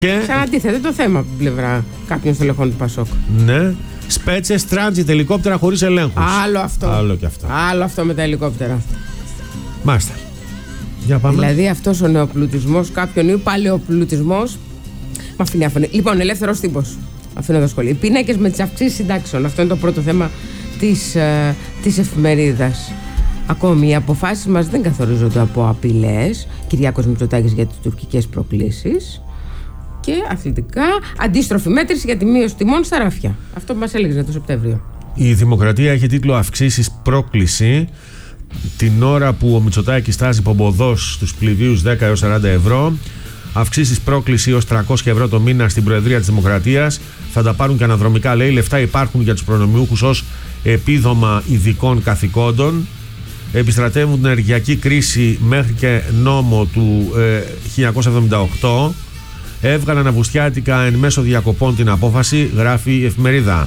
Σαν αντίθετο το θέμα από την πλευρά κάποιων στελεχών του Πασόκ. Ναι. Σπέτσες, τράντζιτ, ελικόπτερα χωρίς ελέγχους. Άλλο αυτό. Άλλο και αυτό. Άλλο αυτό με τα ελικόπτερα. Μάλιστα. Για πάμε. Δηλαδή αυτός ο νεοπλουτισμός, κάποιον ή παλαιοπλουτισμός, με αφήνει άφωνη. Λοιπόν, ελεύθερος τύπος. Αφήνω τα σχόλια. Οι πίνακες με τις αυξήσεις συντάξεων. Αυτό είναι το πρώτο θέμα της εφημερίδας. Ακόμη οι αποφάσεις μας δεν καθορίζονται από απειλές. Κυριάκος Μητσοτάκης για τις τουρκικές προκλήσεις. Και αθλητικά, αντίστροφη μέτρηση για τη μείωση τιμών στα ράφια. Αυτό που μας έλεγε το Σεπτέμβριο. Η Δημοκρατία έχει τίτλο «Αυξήσεις πρόκληση». Την ώρα που ο Μητσοτάκης τάζει πομποδός στους πληβίους 10 έως 40 ευρώ, αυξήσεις πρόκληση ως 300 ευρώ το μήνα στην Προεδρία της Δημοκρατίας. Θα τα πάρουν και αναδρομικά, λέει. Λεφτά υπάρχουν για τους προνομιούχους ως επίδομα ειδικών καθηκόντων. Επιστρατεύουν την ενεργειακή κρίση μέχρι και νόμο του 1978. Έβγαλαν αυγουστιάτικα εν μέσω διακοπών την απόφαση, γράφει η εφημερίδα.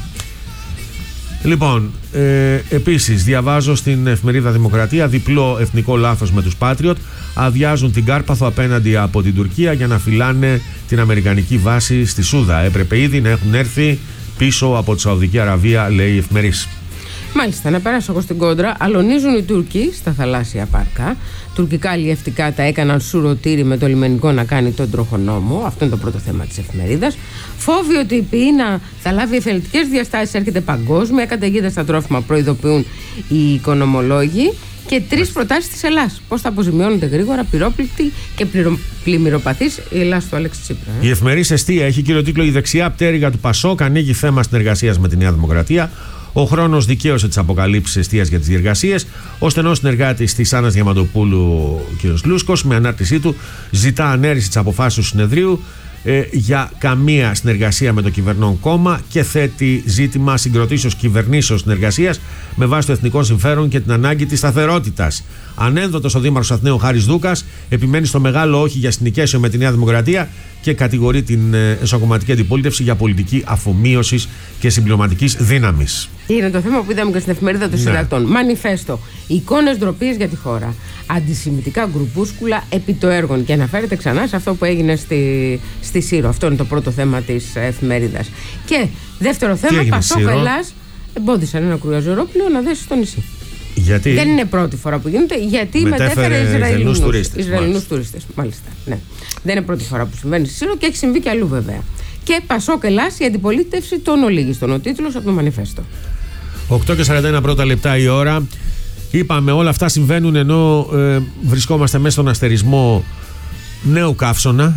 Λοιπόν, επίσης διαβάζω στην εφημερίδα Δημοκρατία διπλό εθνικό λάθος με τους Patriot. Αδειάζουν την Κάρπαθο απέναντι από την Τουρκία για να φυλάνε την αμερικανική βάση στη Σούδα. Έπρεπε ήδη να έχουν έρθει πίσω από τη Σαουδική Αραβία, λέει η εφημερίδα. Μάλιστα, να περάσω εγώ στην κόντρα. Αλωνίζουν οι Τούρκοι στα θαλάσσια πάρκα. Τουρκικά αλλιευτικά τα έκαναν σουρωτήρι με το λιμενικό να κάνει τον τροχονόμο. Αυτό είναι το πρώτο θέμα της εφημερίδας. Φόβοι ότι η ποίηνα θα λάβει εφελετικές διαστάσεις, έρχεται παγκόσμια. Καταιγίδα στα τρόφιμα, προειδοποιούν οι οικονομολόγοι. Και 3 προτάσεις της Ελλάς. Πώς θα αποζημιώνονται γρήγορα πυρόπληκτοι και πλημμυροπαθείς η Ελλάς του Αλέξη Τσίπρα. Η εφημερίδα Εστία έχει κύριο τίτλο «Η δεξιά πτέρυγα του Πασόκ ανοίγει θέμα συνεργασίας με τη Νέα Δημοκρατία». Ο χρόνος δικαίωσε τις αποκαλύψεις εστίας για τις διεργασίες. Ο στενός συνεργάτης της Άννας Διαμαντοπούλου, κ. Λούσκος, με ανάρτησή του, ζητά ανέρρηση της αποφάσεως του συνεδρίου για καμία συνεργασία με το κυβερνών κόμμα και θέτει ζήτημα συγκροτήσεως κυβερνήσεως συνεργασίας με βάση το εθνικό συμφέρον και την ανάγκη της σταθερότητας. Ανένδοτος ο Δήμαρχος Αθηναίου Χάρης Δούκας επιμένει στο μεγάλο όχι για συνοικέσιο με τη Νέα Δημοκρατία και κατηγορεί την εσωκομματική αντιπολίτευση για πολιτική αφομοίωσης και συμπληρωματικής δύναμης. Είναι το θέμα που είδαμε και στην εφημερίδα των συντακτών. Μανιφέστο. Εικόνες ντροπής για τη χώρα. Αντισημιτικά γκρουπούσκουλα επί το έργων. Και αναφέρεται ξανά σε αυτό που έγινε στη Σύρο. Αυτό είναι το πρώτο θέμα της εφημερίδας. Και δεύτερο θέμα, Πασόκ Ελλάς εμπόδισαν ένα κρουαζιερόπλοιο να δέσει στο νησί. Γιατί? Δεν είναι πρώτη φορά που γίνεται, γιατί μετέφερε Ισραηλινούς τουρίστες. Μάλιστα. Ναι. Δεν είναι πρώτη φορά που συμβαίνει στη Σύρο και έχει συμβεί και αλλού βέβαια. Και Πασόκ Ελλάς, η αντιπολίτευση των ολίγιστων. Ο τίτλος από το Μανιφέστο. 8:41 πρώτα λεπτά η ώρα. Είπαμε, όλα αυτά συμβαίνουν ενώ βρισκόμαστε μέσα στον αστερισμό νέου καύσωνα.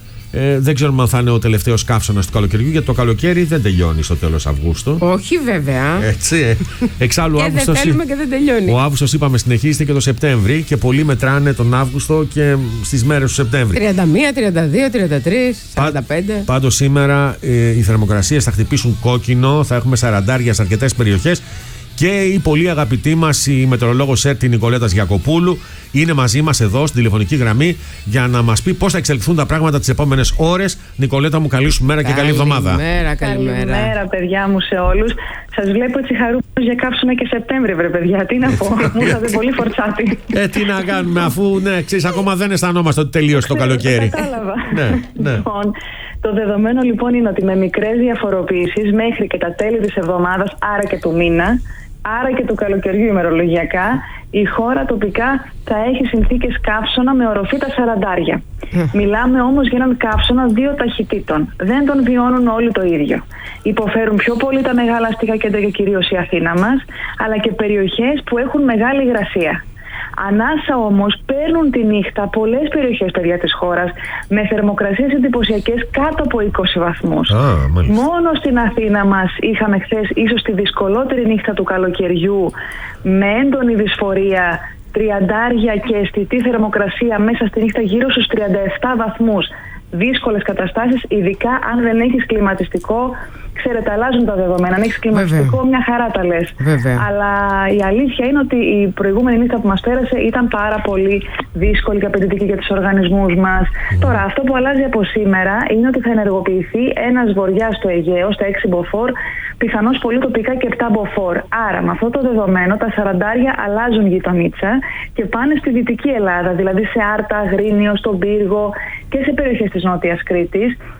Δεν ξέρουμε αν θα είναι ο τελευταίος καύσωνας του καλοκαιριού, γιατί το καλοκαίρι δεν τελειώνει στο τέλος Αυγούστου. Όχι, βέβαια. Έτσι. Εξάλλου, και δεν θέλουμε και δεν τελειώνει. Ο Αύγουστος, είπαμε, συνεχίζεται και το Σεπτέμβρη και πολλοί μετράνε τον Αύγουστο και στις μέρες του Σεπτέμβρη. 31, 32, 33, 45. Πάντως σήμερα οι θερμοκρασίες θα χτυπήσουν κόκκινο, θα έχουμε 40 σε αρκετές περιοχές. Και η πολύ αγαπητή μας η μετεωρολόγος ΕΡΤ Νικολέτας Γιακοπούλου είναι μαζί μας εδώ στην τηλεφωνική γραμμή για να μας πει πώς θα εξελιχθούν τα πράγματα τις επόμενες ώρες. Νικολέτα μου, καλή σου μέρα και καλή εβδομάδα. Καλημέρα παιδιά μου σε όλους. Σας βλέπω έτσι χαρούμενος για καύσωνα και Σεπτέμβρη, βρε παιδιά. Τι να πω, μου ήρθατε πολύ φορτσάτη. Τι να κάνουμε, αφού ξέρεις, ακόμα δεν αισθανόμαστε ότι τελείωσε το καλοκαίρι. Κατάλαβα. Ναι. Λοιπόν, το δεδομένο λοιπόν είναι ότι με μικρές διαφοροποιήσεις μέχρι και τα τέλη της εβδομάδας, άρα και του μήνα, άρα και του καλοκαιριού ημερολογιακά, η χώρα τοπικά θα έχει συνθήκες καύσωνα με οροφή τα 40. Μιλάμε όμως για έναν καύσωνα 2 ταχυτήτων. Δεν τον βιώνουν όλοι το ίδιο. Υποφέρουν πιο πολύ τα μεγάλα αστικά κέντρα και κυρίως η Αθήνα μας, αλλά και περιοχές που έχουν μεγάλη υγρασία. Ανάσα όμως παίρνουν τη νύχτα πολλές περιοχές, παιδιά, της χώρας με θερμοκρασίες εντυπωσιακές κάτω από 20 βαθμούς. Μόνο στην Αθήνα μας είχαμε χθες ίσως τη δυσκολότερη νύχτα του καλοκαιριού με έντονη δυσφορία, 30 και αισθητή θερμοκρασία μέσα στη νύχτα γύρω στους 37 βαθμούς. Δύσκολες καταστάσεις, ειδικά αν δεν έχεις κλιματιστικό. Ξέρετε, αλλάζουν τα δεδομένα. Αν έχεις κλιματιστικό, μια χαρά τα λες. Αλλά η αλήθεια είναι ότι η προηγούμενη νύχτα που μας πέρασε ήταν πάρα πολύ δύσκολη και απαιτητική για τους οργανισμούς μας. Τώρα, αυτό που αλλάζει από σήμερα είναι ότι θα ενεργοποιηθεί ένας βοριάς στο Αιγαίο, στα 6 μποφόρ, πιθανώς πολύ τοπικά και 7 μποφόρ. Άρα, με αυτό το δεδομένο, τα 40 αλλάζουν γειτονίτσα και πάνε στη Δυτική Ελλάδα, δηλαδή σε Άρτα, Αγρίνιο, στον Πύργο και σε περιοχές της Νότιας Κρήτης.